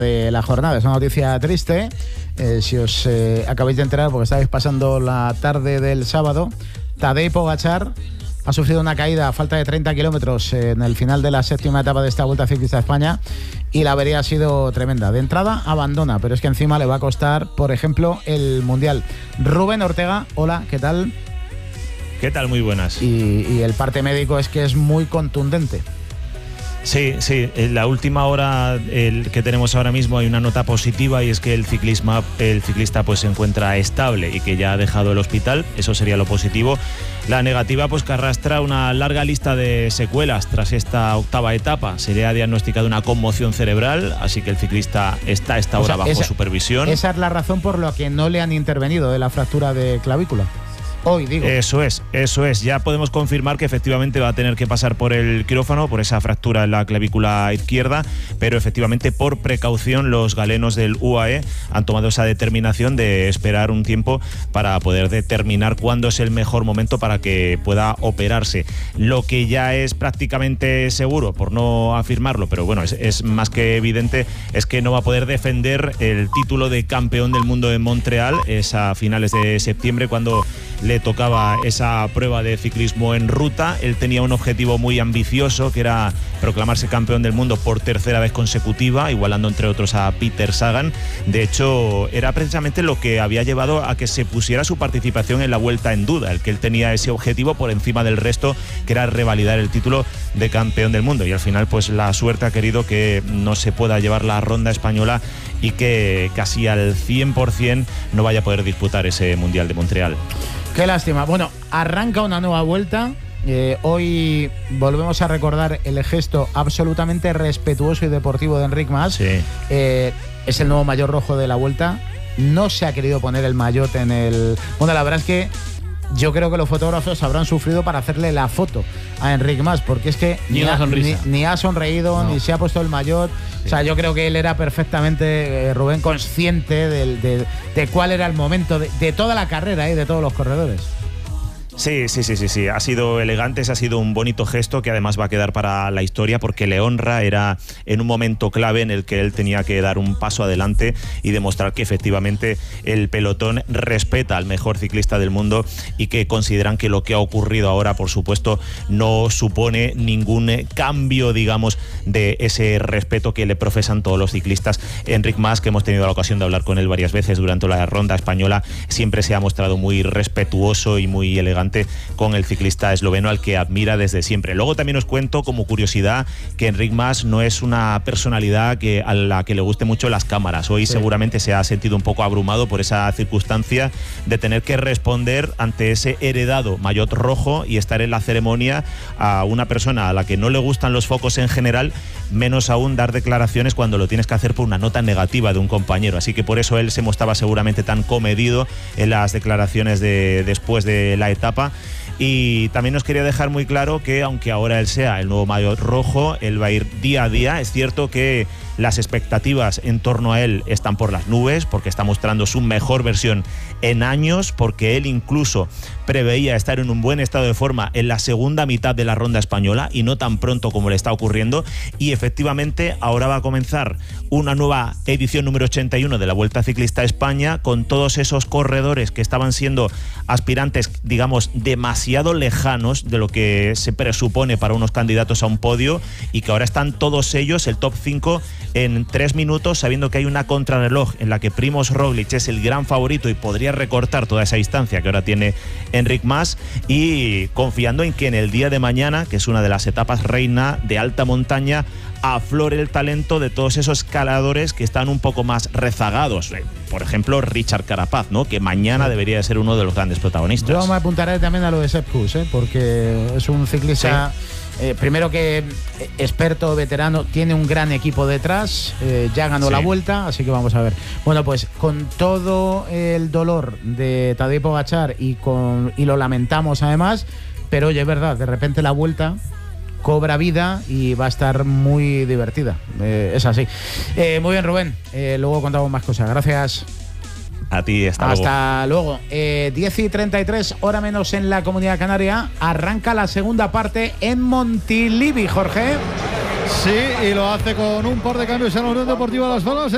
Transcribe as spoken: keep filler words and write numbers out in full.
de la jornada. Es una noticia triste. Eh, si os eh, acabáis de enterar porque estáis pasando la tarde del sábado, Tadej Pogačar ha sufrido una caída a falta de treinta kilómetros en el final de la séptima etapa de esta Vuelta Ciclista a España y la avería ha sido tremenda. De entrada abandona, pero es que encima le va a costar, por ejemplo, el Mundial. Rubén Ortega, hola, ¿qué tal? ¿Qué tal? Muy buenas. Y, y el parte médico es que es muy contundente. Sí, sí, en la última hora el que tenemos ahora mismo hay una nota positiva y es que el, ciclismo, el ciclista pues se encuentra estable y que ya ha dejado el hospital, eso sería lo positivo. La negativa pues que arrastra una larga lista de secuelas tras esta octava etapa. Se le ha diagnosticado una conmoción cerebral, así que el ciclista está a esta hora o sea, bajo esa, supervisión. Esa es la razón por la que no le han intervenido de la fractura de clavícula. Hoy, digo. Eso es, eso es. Ya podemos confirmar que efectivamente va a tener que pasar por el quirófano, por esa fractura en la clavícula izquierda, pero efectivamente por precaución los galenos del U A E han tomado esa determinación de esperar un tiempo para poder determinar cuándo es el mejor momento para que pueda operarse. Lo que ya es prácticamente seguro, por no afirmarlo, pero bueno, es, es más que evidente, es que no va a poder defender el título de campeón del mundo en Montreal, es a finales de septiembre cuando le tocaba esa prueba de ciclismo en ruta. Él tenía un objetivo muy ambicioso que era proclamarse campeón del mundo por tercera vez consecutiva, igualando entre otros a Peter Sagan. De hecho, era precisamente lo que había llevado a que se pusiera su participación en la Vuelta en duda, el que él tenía ese objetivo por encima del resto, que era revalidar el título de campeón del mundo. Y al final pues la suerte ha querido que no se pueda llevar la ronda española y que casi al cien por ciento no vaya a poder disputar ese Mundial de Montreal. Qué lástima. Bueno, arranca una nueva vuelta. Eh, hoy volvemos a recordar el gesto absolutamente respetuoso y deportivo de Enric Mas. Sí. Eh, es el nuevo maillot rojo de la Vuelta. No se ha querido poner el maillot en el... Bueno, la verdad es que yo creo que los fotógrafos habrán sufrido para hacerle la foto a Enric Mas, porque es que ni, ni, ha, ni, ni ha sonreído, no. ni se ha puesto el maillot. Sí. O sea, yo creo que él era perfectamente, eh, Rubén, consciente de, de, de cuál era el momento de, de toda la carrera y eh, de todos los corredores. Sí, sí, sí, sí, sí. Ha sido elegante, ha sido un bonito gesto que además va a quedar para la historia porque le honra, era en un momento clave en el que él tenía que dar un paso adelante y demostrar que efectivamente el pelotón respeta al mejor ciclista del mundo y que consideran que lo que ha ocurrido ahora, por supuesto, no supone ningún cambio, digamos, de ese respeto que le profesan todos los ciclistas. Enric Mas, que hemos tenido la ocasión de hablar con él varias veces durante la ronda española, siempre se ha mostrado muy respetuoso y muy elegante con el ciclista esloveno al que admira desde siempre. Luego también os cuento como curiosidad que Enric Mas no es una personalidad que, a la que le guste mucho las cámaras. Hoy sí. seguramente se ha sentido un poco abrumado por esa circunstancia de tener que responder ante ese heredado maillot rojo y estar en la ceremonia a una persona a la que no le gustan los focos en general, menos aún dar declaraciones cuando lo tienes que hacer por una nota negativa de un compañero. Así que por eso él se mostraba seguramente tan comedido en las declaraciones de después de la etapa. Y también nos quería dejar muy claro que aunque ahora él sea el nuevo maillot rojo, él va a ir día a día. Es cierto que las expectativas en torno a él están por las nubes porque está mostrando su mejor versión en años, porque él incluso preveía estar en un buen estado de forma en la segunda mitad de la ronda española y no tan pronto como le está ocurriendo. Y efectivamente ahora va a comenzar una nueva edición número ochenta y uno de la Vuelta Ciclista a España con todos esos corredores que estaban siendo aspirantes, digamos, demasiado lejanos de lo que se presupone para unos candidatos a un podio y que ahora están todos ellos, el top cinco, en tres minutos, sabiendo que hay una contrarreloj en la que Primož Roglič es el gran favorito y podría recortar toda esa distancia que ahora tiene Enric Mas, y confiando en que en el día de mañana, que es una de las etapas reina de alta montaña, aflore el talento de todos esos escaladores que están un poco más rezagados. Por ejemplo, Richard Carapaz, ¿no?, que mañana debería de ser uno de los grandes protagonistas. Yo me apuntaré también a lo de Sepp Kuss, ¿eh? porque es un ciclista, sí. eh, primero que experto, veterano, tiene un gran equipo detrás, eh, ya ganó sí. la Vuelta, así que vamos a ver. Bueno, pues con todo el dolor de Tadej Pogačar y, con, y lo lamentamos además, pero oye, es verdad, de repente la Vuelta cobra vida y va a estar muy divertida. Eh, es así. Eh, muy bien, Rubén. Eh, luego contamos más cosas. Gracias. A ti, hasta, hasta luego. luego. Eh, diez y treinta y tres, hora menos en la Comunidad Canaria. Arranca la segunda parte en Montilivi, Jorge. Sí, y lo hace con un par de cambios en la Unión Deportiva Las Palmas.